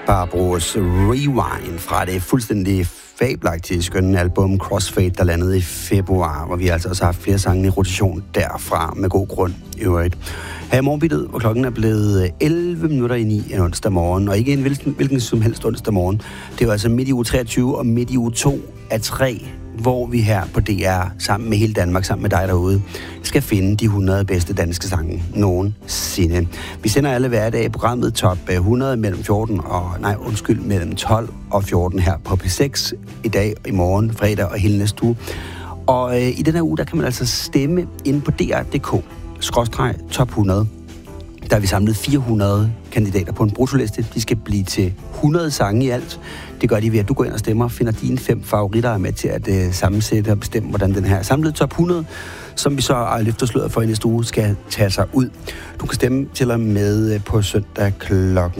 Barbaros Rewind fra det fuldstændig fabelagtige skønne album Crossfade, der landede i februar, hvor vi altså også har haft flere sange i rotation derfra med god grund i øvrigt. Her i morgenbittet, hvor klokken er blevet 11 minutter i 9 en onsdag morgen, og ikke en hvilken som helst onsdag morgen. Det er jo altså midt i uge 23 og midt i uge 2 af 3, hvor vi her på DR, sammen med hele Danmark, sammen med dig derude, skal finde de 100 bedste danske sange nogensinde. Vi sender alle hverdage programmet Top 100 mellem 12 og 14 her på P6 i dag, i morgen, fredag og hele næste uge. Og i den her uge, der kan man altså stemme ind på dr.dk/top 100. Der har vi samlet 400 kandidater på en bruttoliste. De skal blive til 100 sange i alt. Det gør de ved, at du går ind og stemmer, finder dine 5 favoritter og er med til at sammensætte og bestemme, hvordan den her samlede top 100, som vi så løfter sløret for i næste uge, skal tage sig ud. Du kan stemme til og med på søndag kl.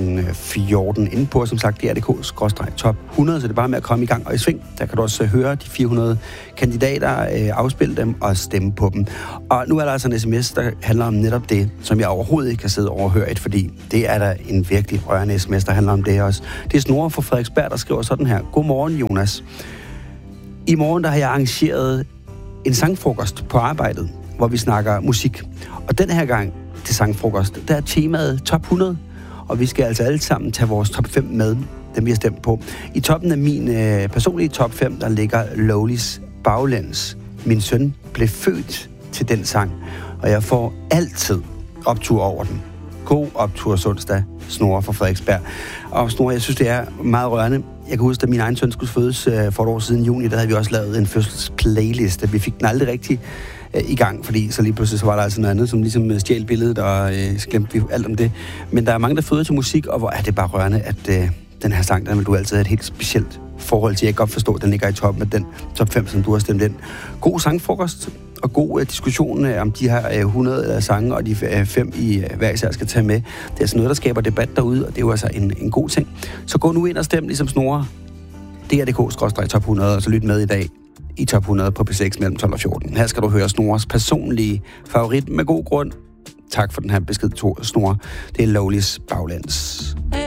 14 inde på, som sagt, dr.dk/top 100, så det er bare med at komme i gang og i sving. Der kan du også høre de 400 kandidater, afspille dem og stemme på dem. Og nu er der altså en sms, der handler om netop det, som jeg overhovedet ikke kan sidde og overhøre et, fordi det er der en virkelig rørende sms, der handler om det også. Det er Snore fra Frederiksberg, der skriver sådan her. Godmorgen, Jonas. I morgen der har jeg arrangeret en sangfrokost på arbejdet, hvor vi snakker musik. Og den her gang til sangfrokost, der er temaet top 100, og vi skal altså alle sammen tage vores top 5 med, dem vi har stemt på. I toppen af min personlige top 5, der ligger Lowlys Baglæns. Min søn blev født til den sang, og jeg får altid optur over den. God optur onsdag, Snore fra Frederiksberg. Og Snore, jeg synes, det er meget rørende. Jeg kan huske, at min egen søn skulle fødes for et år siden i juni, der havde vi også lavet en fødselsplaylist. Vi fik den aldrig rigtig i gang, fordi så lige pludselig så var der altså noget andet, som ligesom stjal billedet, og glemte vi alt om det. Men der er mange, der føder til musik, og hvor er det bare rørende, at den her sang, der vil du altid have et helt specielt forhold til. Jeg kan godt forstå, at den ligger i toppen af den top 5, som du har stemt ind. God sangfrokost og god diskussion om de her 100 sange, og de 5 i hver især skal tage med. Det er altså noget, der skaber debat derude, og det er jo altså en god ting. Så gå nu ind og stem, ligesom Snore, dr.dk/top 100, og så lyt med i dag i top 100 på P6 mellem 12 og 14. Her skal du høre Snores personlige favorit med god grund. Tak for den her besked, Snore. Det er Lowlys Baglæns.